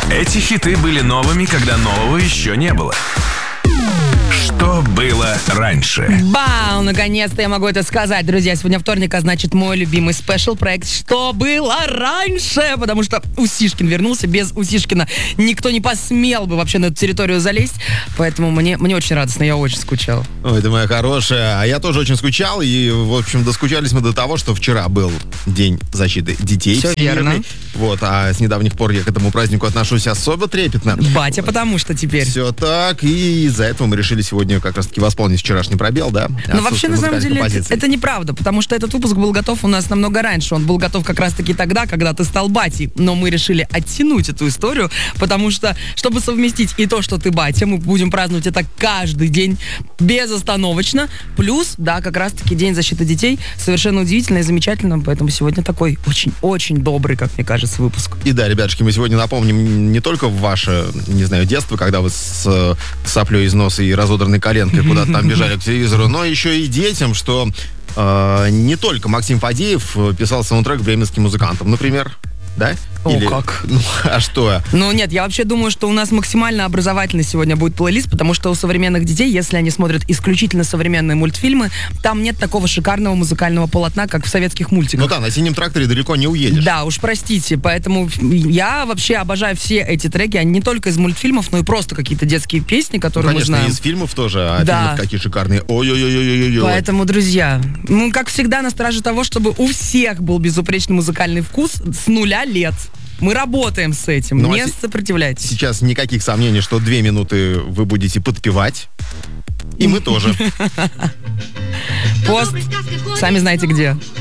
Эти хиты были новыми, когда нового еще не было. Что было раньше? Бау! Наконец-то я могу это сказать, друзья. Сегодня вторник, а значит, мой любимый спешл-проект «Что было раньше?». Потому что Усишкин вернулся. Без Усишкина никто не посмел бы вообще на эту территорию залезть. Поэтому мне очень радостно, я очень скучал. Ой, ты моя хорошая. А я тоже очень скучал. И, в общем, доскучались мы до того, что вчера был День защиты детей. Все всемирный. верно. Вот, а с недавних пор я к этому празднику отношусь особо трепетно. Батя, потому что теперь. Все так, и из-за этого мы решили сегодня как раз-таки восполнить вчерашний пробел, да? Но вообще, на самом деле, это неправда, потому что этот выпуск был готов у нас намного раньше. Он был готов как раз-таки тогда, когда ты стал батей. Но мы решили оттянуть эту историю, потому что, чтобы совместить и то, что ты батя, мы будем праздновать это каждый день безостановочно. Плюс, да, как раз-таки День защиты детей. Совершенно удивительно и замечательно. Поэтому сегодня такой очень-очень добрый, как мне кажется, выпуск. И да, ребятушки, мы сегодня напомним не только ваше, не знаю, детство, когда вы с соплей из носа и разодранной коленкой куда-то там бежали к телевизору, но еще и детям, что не только Максим Фадеев писал саундтрек бременским музыкантам, например, да? Как? Ну, а что? Ну, нет, я вообще думаю, что у нас максимально образовательный сегодня будет плейлист, потому что у современных детей, если они смотрят исключительно современные мультфильмы, там нет такого шикарного музыкального полотна, как в советских мультиках. Ну да, на «Синем тракторе» далеко не уедешь. Да, уж простите, поэтому я вообще обожаю все эти треки, они не только из мультфильмов, но и просто какие-то детские песни, которые конечно, мы знаем. из фильмов тоже, а Да. фильмы какие шикарные. Ой-ой-ой-ой-ой-ой. Поэтому, друзья, мы, как всегда, на страже того, чтобы у всех был безупречный музыкальный вкус с 0 лет. Мы работаем с этим, Ну, не а сопротивляйтесь. Сейчас никаких сомнений, что 2 минуты вы будете подпевать. И мы тоже. Пост, сами знаете где.